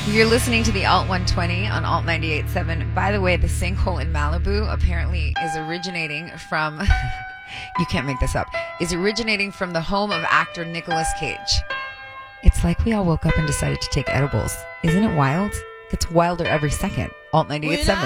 You're listening to the Alt 120 on Alt 98.7. By the way, the sinkhole in Malibu apparently is originating from, you can't make this up, is originating from the home of actor Nicolas Cage. It's like we all woke up and decided to take edibles. Isn't it wild? It's wilder every second. Alt 98.7.